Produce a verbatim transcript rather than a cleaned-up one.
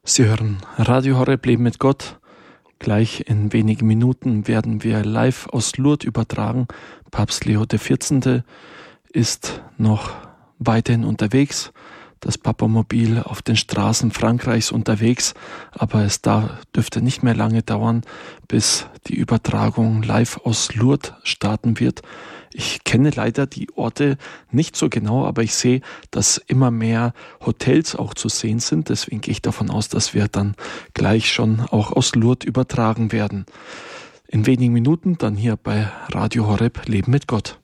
Sie hören Radio Horeb Leben mit Gott. Gleich in wenigen Minuten werden wir live aus Lourdes übertragen. Papst Leo der vierzehnte. ist noch weiterhin unterwegs. Das Papamobil auf den Straßen Frankreichs unterwegs, aber es da dürfte nicht mehr lange dauern, bis die Übertragung live aus Lourdes starten wird. Ich kenne leider die Orte nicht so genau, aber ich sehe, dass immer mehr Hotels auch zu sehen sind. Deswegen gehe ich davon aus, dass wir dann gleich schon auch aus Lourdes übertragen werden. In wenigen Minuten dann hier bei Radio Horeb Leben mit Gott.